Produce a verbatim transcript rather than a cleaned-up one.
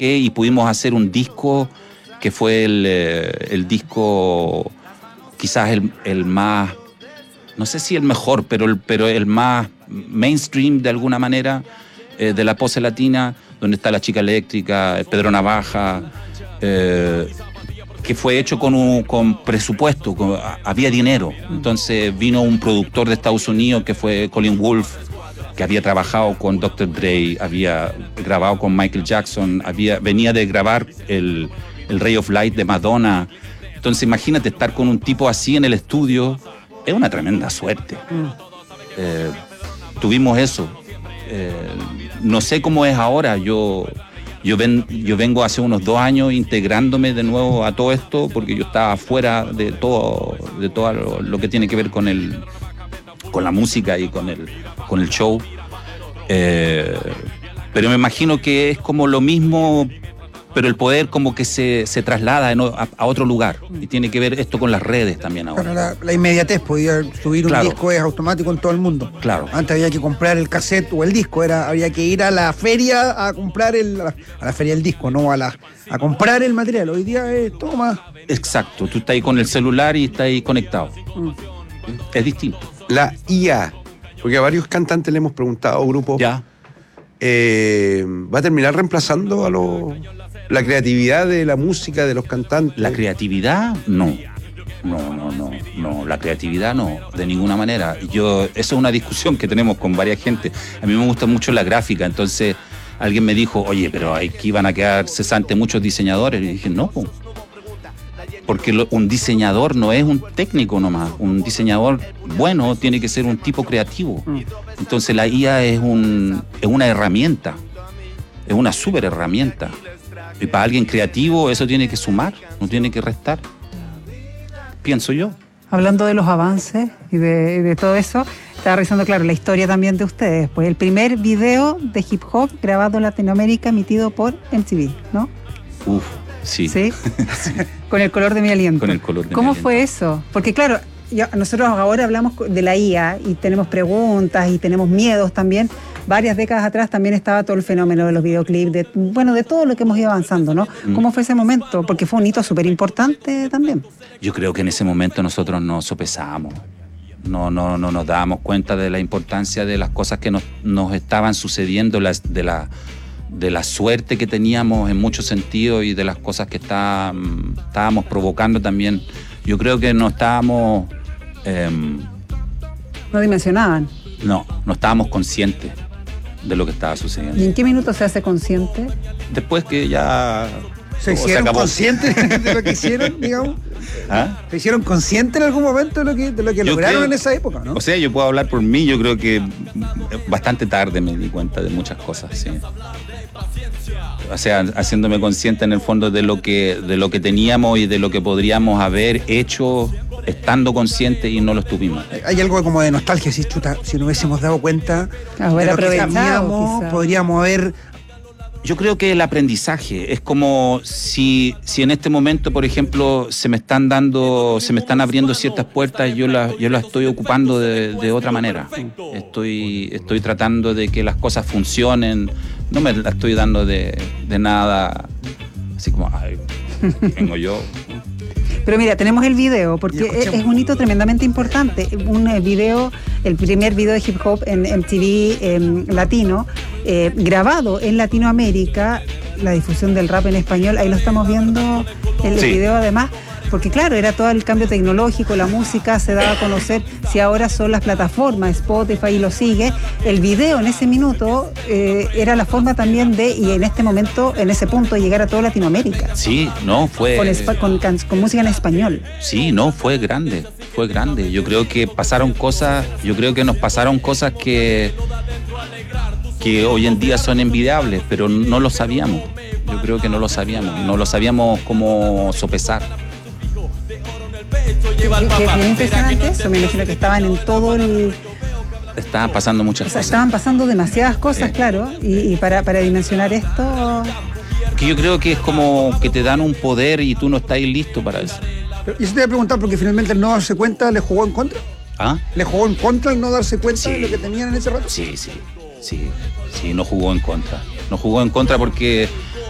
trabajé y pudimos hacer un disco que fue el, eh, el disco quizás el, el más, no sé si el mejor, pero el, pero el más mainstream de alguna manera eh, de la pose latina, donde está La Chica Eléctrica, Pedro Navaja, eh, que fue hecho con, un, con presupuesto, con, había dinero. Entonces vino un productor de Estados Unidos que fue Colin Wolfe, que había trabajado con doctor Dre, había grabado con Michael Jackson, había, venía de grabar el, el Ray of Light de Madonna. Entonces imagínate estar con un tipo así en el estudio, es una tremenda suerte. Mm. Eh, tuvimos eso. Eh, no sé cómo es ahora, yo... Yo, ven, yo vengo hace unos dos años integrándome de nuevo a todo esto porque yo estaba fuera de todo, de todo lo, lo que tiene que ver con, el, con la música y con el, con el show. Eh, pero me imagino que es como lo mismo, pero el poder como que se, se traslada a, a otro lugar. Y tiene que ver esto con las redes también ahora. Claro, la, la inmediatez, podía subir claro. un disco, es automático en todo el mundo. Claro. Antes había que comprar el cassette o el disco, era, había que ir a la feria a comprar el, a la, a la feria del disco, no a la a comprar el material. Hoy día es todo más. Exacto, tú estás ahí con el celular y estás ahí conectado. Mm. Es distinto. La I A, porque a varios cantantes le hemos preguntado, grupos, ya. Eh, ¿va a terminar reemplazando a los... la creatividad de la música, de los cantantes? La creatividad, no. No, no, no, no. La creatividad no, de ninguna manera. Yo, eso es una discusión que tenemos con varias gente. A mí me gusta mucho la gráfica, entonces alguien me dijo, oye, pero aquí van a quedar cesantes muchos diseñadores. Y dije, no, porque lo, un diseñador no es un técnico nomás. Un diseñador bueno tiene que ser un tipo creativo. Entonces la I A es, un, es una herramienta, es una súper herramienta. Y para alguien creativo eso tiene que sumar, no tiene que restar. Pienso yo. Hablando de los avances y de, de todo eso, estaba revisando, claro, la historia también de ustedes. Pues el primer video de hip hop grabado en Latinoamérica emitido por M T V, ¿no? Uf, sí. ¿Sí? Sí. Con el color de mi aliento. Con el color de ¿Cómo mi aliento. fue eso? Porque claro, ya, nosotros ahora hablamos de la I A y tenemos preguntas y tenemos miedos también. Varias décadas atrás también estaba todo el fenómeno de los videoclips, de, bueno, de todo lo que hemos ido avanzando, ¿no? Mm. ¿Cómo fue ese momento? Porque fue un hito súper importante también. Yo creo que en ese momento nosotros nos sopesamos, no, no, no nos dábamos cuenta de la importancia de las cosas que nos, nos estaban sucediendo, las, de, la, de la suerte que teníamos en muchos sentidos y de las cosas que está, estábamos provocando también. Yo creo que no estábamos... Eh, no dimensionaban. No, no estábamos conscientes de lo que estaba sucediendo. ¿Y en qué minuto se hace consciente? Después que ya... ¿Se hicieron se conscientes de lo que hicieron, digamos? ¿Ah? ¿Se hicieron conscientes en algún momento de lo que, de lo que lograron creo, en esa época, no? O sea, yo puedo hablar por mí, yo creo que bastante tarde me di cuenta de muchas cosas, sí. O sea, haciéndome consciente en el fondo de lo que, de lo que teníamos y de lo que podríamos haber hecho estando conscientes y no lo estuvimos. Hay algo como de nostalgia, si chuta, si no hubiésemos dado cuenta ah, de lo que cambiamos, podríamos haber... Yo creo que el aprendizaje es como si, si en este momento, por ejemplo, se me están dando, se me están abriendo ciertas puertas, yo las, yo las estoy ocupando de, de otra manera. Estoy, estoy tratando de que las cosas funcionen, no me las estoy dando de, de nada, así como, ay, vengo yo. Pero mira, tenemos el video, porque es, es un hito tremendamente importante. Un video, el primer video de hip hop en M T V eh, latino, eh, grabado en Latinoamérica, la difusión del rap en español, ahí lo estamos viendo el sí. video además. Porque claro, era todo el cambio tecnológico, la música se daba a conocer, si ahora son las plataformas, Spotify y lo sigue, el video en ese minuto eh, era la forma también de, y en este momento, en ese punto, llegar a toda Latinoamérica. Sí, no, fue... Con, espa- con, can- con música en español. Sí, no, fue grande, fue grande. Yo creo que pasaron cosas, yo creo que nos pasaron cosas que, que hoy en día son envidiables, pero no lo sabíamos. Yo creo que no lo sabíamos, no lo sabíamos cómo sopesar. Qué bien impresionante eso, me imagino que estaban en todo el... Estaban pasando muchas o sea, cosas. Estaban pasando demasiadas cosas, eh. claro, y, y para, para dimensionar esto... Que yo creo que es como que te dan un poder y tú no estás listo para eso. Y eso te voy a preguntar, porque finalmente el no darse cuenta le jugó en contra. ¿Ah? ¿Le jugó en contra el no darse cuenta sí. de lo que tenían en ese rato? Sí, sí, sí, sí, no jugó en contra. No jugó en contra porque